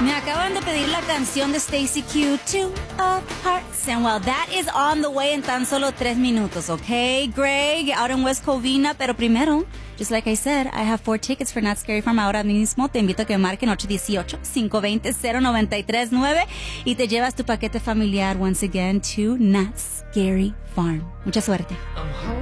Me acaban de pedir la canción de Stacy Q, Two of Hearts, and well, that is on the way en tan solo 3 minutos, okay, Greg, out in West Covina, pero primero, just like I said, I have 4 tickets for Not Scary Farm ahora mismo. Te invito a que marquen 818-520-0939 y te llevas tu paquete familiar once again to Not Scary Farm. Mucha suerte.